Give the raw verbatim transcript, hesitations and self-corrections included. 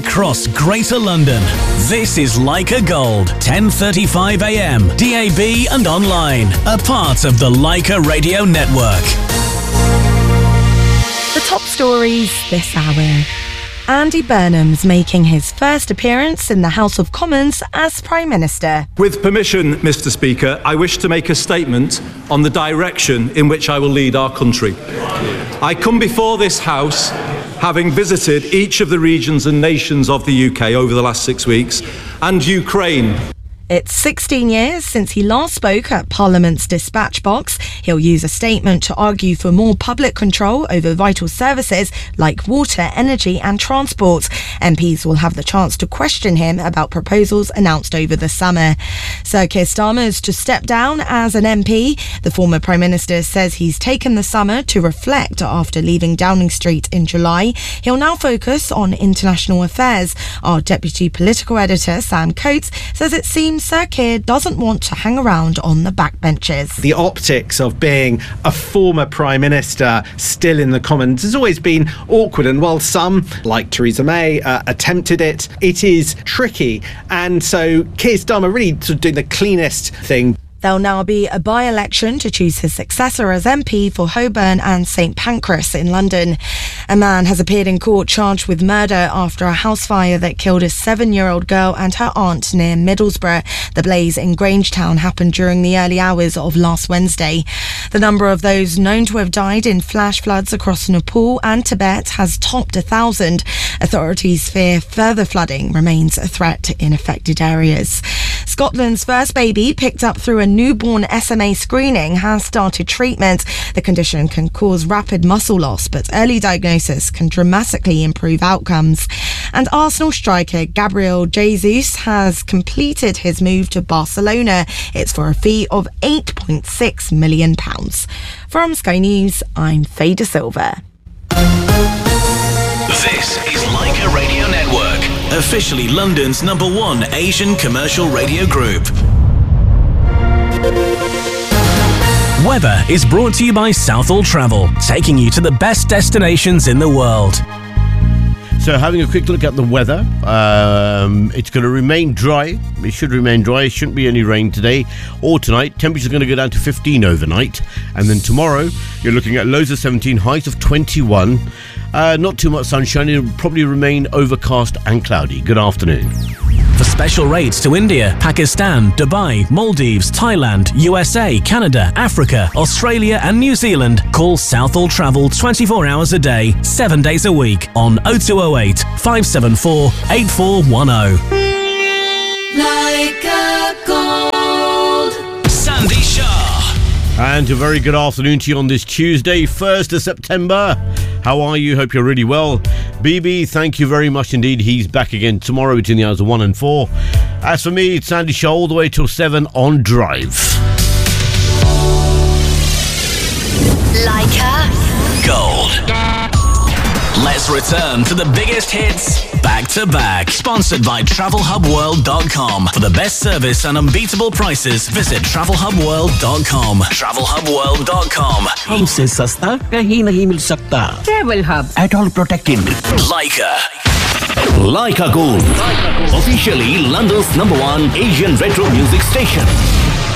across Greater London. This is Leica Gold, ten thirty-five a m, D A B and online. A part of the Leica Radio Network. The top stories this hour. Andy Burnham's making his first appearance in the House of Commons as Prime Minister. With permission, Mister Speaker, I wish to make a statement on the direction in which I will lead our country. I come before this House having visited each of the regions and nations of the U K over the last six weeks, and Ukraine. It's sixteen years since he last spoke at Parliament's dispatch box. He'll use a statement to argue for more public control over vital services like water, energy and transport. M Ps will have the chance to question him about proposals announced over the summer. Sir Keir Starmer's to step down as an M P. The former Prime Minister says he's taken the summer to reflect after leaving Downing Street in July. He'll now focus on international affairs. Our Deputy Political Editor, Sam Coates, says it seems Sir Keir doesn't want to hang around on the backbenches. The optics of being a former Prime Minister still in the Commons has always been awkward, and while some, like Theresa May, uh, attempted it, it is tricky. And so Keir Starmer really sort of doing the cleanest thing. There'll now be a by-election to choose his successor as M P for Holborn and St Pancras in London. A man has appeared in court charged with murder after a house fire that killed a seven-year-old girl and her aunt near Middlesbrough. The blaze in Grangetown happened during the early hours of last Wednesday. The number of those known to have died in flash floods across Nepal and Tibet has topped a thousand. Authorities fear further flooding remains a threat in affected areas. Scotland's first baby, picked up through a newborn S M A screening, has started treatment. The condition can cause rapid muscle loss, but early diagnosis can dramatically improve outcomes. And Arsenal striker Gabriel Jesus has completed his move to Barcelona. It's for a fee of eight point six million pounds. From Sky News, I'm Faye De Silva. This is Leica Radio Network, officially London's number one Asian commercial radio group. Weather is brought to you by Southall Travel, taking you to the best destinations in the world. So having a quick look at the weather, um, it's going to remain dry. It should remain dry. It shouldn't be any rain today or tonight. Temperature's going to go down to fifteen overnight. And then tomorrow, you're looking at lows of seventeen, highs of twenty-one. Uh, not too much sunshine. It'll probably remain overcast and cloudy. Good afternoon. For special rates to India, Pakistan, Dubai, Maldives, Thailand, U S A, Canada, Africa, Australia and New Zealand, call Southall Travel twenty-four hours a day, seven days a week on oh two oh eight, five seven four, eight four one oh. Leica Gold. Sandy Shah. And a very good afternoon to you on this Tuesday, first of September. How are you? Hope you're really well. B B, thank you very much indeed. He's back again tomorrow between the hours of one and four. As for me, it's Sandy Shaw all the way till seven on Drive. Leica Gold. Let's return to the biggest hits back to back. Sponsored by travel hub world dot com. For the best service and unbeatable prices, visit travel hub world dot com. travel hub world dot com. हमसे सस्ता कहीं नहीं मिल सकता. Travel Hub. At all protected. Leica. Leica Gold, officially London's number one Asian retro music station.